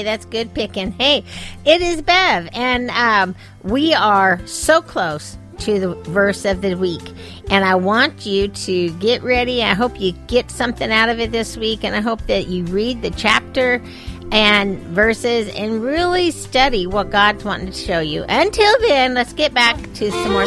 that's good picking. Hey, it is Bev, and we are so close to the verse of the week. And I want you to get ready. I hope you get something out of it this week, and I hope that you read the chapter and verses and really study what God's wanting to show you. Until then, let's get back to some more